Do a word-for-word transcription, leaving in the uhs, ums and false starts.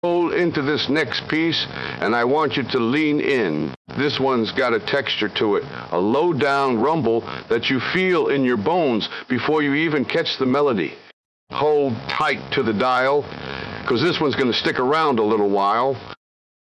Hold into this next piece, and I want you to lean in. This one's got a texture to it, a low-down rumble that you feel in your bones before you even catch the melody. Hold tight to the dial, because this one's going to stick around a little while.